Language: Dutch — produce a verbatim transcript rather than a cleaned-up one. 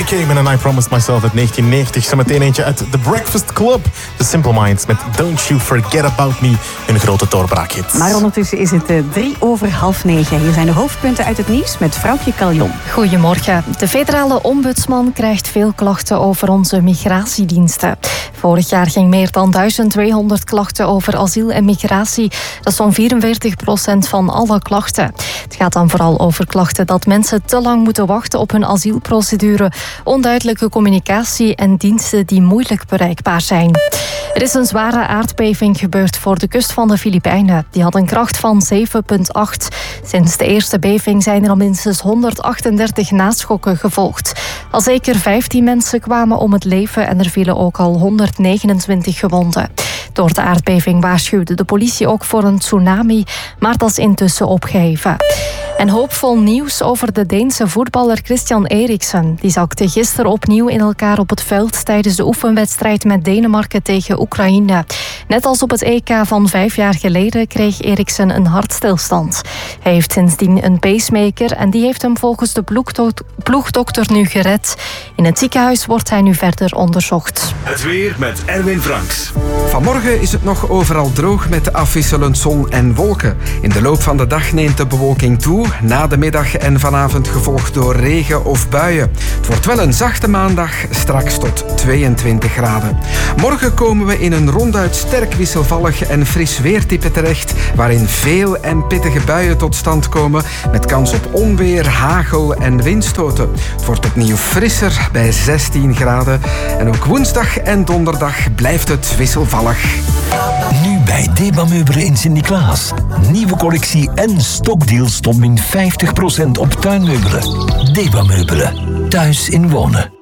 Cayman and I Promised Myself uit negentien negentig. Zometeen eentje uit The Breakfast Club. The Simple Minds met Don't You Forget About Me. Hun grote doorbraakhit. Maar ondertussen is het uh, drie over half negen. Hier zijn de hoofdpunten uit het nieuws met Vrouwtje Caljon. Goedemorgen. De federale ombudsman krijgt veel klachten over onze migratiediensten. Vorig jaar ging meer dan duizend tweehonderd klachten over asiel en migratie. Dat is zo'n vierenveertig procent van alle klachten. Het gaat dan vooral over klachten dat mensen te lang moeten wachten op hun asielprocedure, onduidelijke communicatie en diensten die moeilijk bereikbaar zijn. Er is een zware aardbeving gebeurd voor de kust van de Filipijnen. Die had een kracht van zeven komma acht. Sinds de eerste beving zijn er al minstens honderdachtendertig naschokken gevolgd. Al zeker vijftien mensen kwamen om het leven en er vielen ook al honderdnegenentwintig gewonden. Door de aardbeving waarschuwde de politie ook voor een tsunami, maar dat is intussen opgeheven. En hoopvol nieuws over de Deense voetballer Christian Eriksen. Die zakte gisteren opnieuw in elkaar op het veld tijdens de oefenwedstrijd met Denemarken tegen Oekraïne. Net als op het E K van vijf jaar geleden kreeg Eriksen een hartstilstand. Hij heeft sindsdien een pacemaker en die heeft hem volgens de ploegdok- ploegdokter nu gered. In het ziekenhuis wordt hij nu verder onderzocht. Het weer met Erwin Franks. Vanmorgen is het nog overal droog met afwisselend zon en wolken. In de loop van de dag neemt de bewolking toe. Na de middag en vanavond gevolgd door regen of buien. Het wordt wel een zachte maandag, straks tot tweeëntwintig graden. Morgen komen we in een ronduit sterk wisselvallig en fris weertype terecht, waarin veel en pittige buien tot stand komen, met kans op onweer, hagel en windstoten. Het wordt opnieuw frisser bij zestien graden. En ook woensdag en donderdag blijft het wisselvallig. Nu bij Deba Meubelen in Sint-Niklaas. Nieuwe collectie en stokdeals tot min vijftig procent op tuinmeubelen. Deba Meubelen. Thuis in wonen.